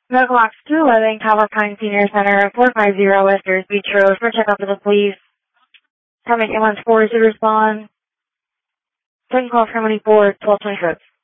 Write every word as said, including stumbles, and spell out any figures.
Medical Ops two eleven, Calvert Pine Senior Center, four five zero Westers Beach Road, for checkup with the police. Having eight one four to respond. Second call from twenty-four, twelve twenty-six.